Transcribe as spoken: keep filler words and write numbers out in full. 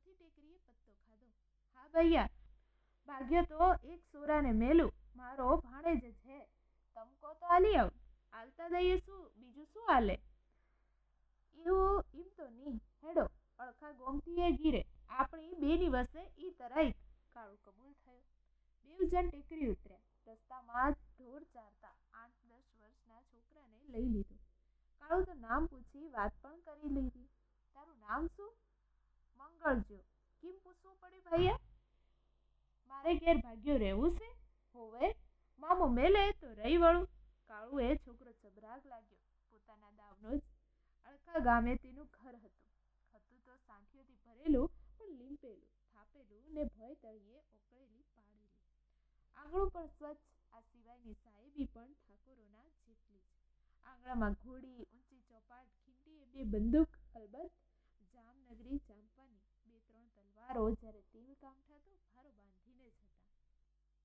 ચોથી ટેકરીએ પત્તો ખાધો. હા ભૈયા, ભાગ્ય તો એક સોરાને મેલું, મારો ભાણેજ છે. તમકો તો આલી આવ, આલતા દઈએ શું, બીજું શું આલે? એવું એમ તો નહીં, હેડો અળખા ગોમતીએ ગીરે, આપણી બેની વસે ઈ તરાઈ. કાળુ કબૂલ થયો. બેવ જણ ટેકરી ઉતર્યા. રસ્તામાં જ ઢોર ચારતા આઠ દસ વર્ષના છોકરાને લઈ લીધો. કાળુ તો નામ પૂછી વાત પણ કરી લીધી. તારું નામ શું? મંગળજો. કેમ પૂછવું પડ્યું ભૈયા? મારે ઘેર ભાગ્યો રહેવું છે? હોવે, મામો મેલે તો રહી વળું. કાળુએ છોકરો ચબરાગ લાગ્યો. પોતાના દાવનો જ. અળખા ગામે તેનું ઘર હતું. હતું તો સાંઠીઓથી ભરેલું, પણ લીંપેલું, થાપેલું ને ભય તળિયે ઓકળેલી પાડેલી. આંગણું પણ સ્વચ્છ, આ સિવાયની સાહેબી પણ ઠાકોરોના જેટલી જ. આંગણામાં ઘોડી, ઊંચી ચોપાટ, ખીંટીએ બે બંદૂક, અલબત્ત જામનગરી ચાંપવાની બે ત્રણ તલવારો,